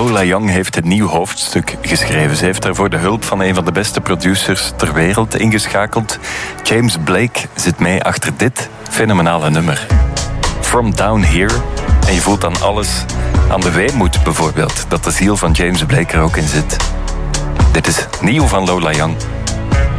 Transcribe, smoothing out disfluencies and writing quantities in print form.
Lola Young heeft een nieuw hoofdstuk geschreven. Ze heeft daarvoor de hulp van een van de beste producers ter wereld ingeschakeld. James Blake zit mee achter dit fenomenale nummer. From Down Here. En je voelt aan alles, aan de weemoed bijvoorbeeld, dat de ziel van James Blake er ook in zit. Dit is nieuw van Lola Young.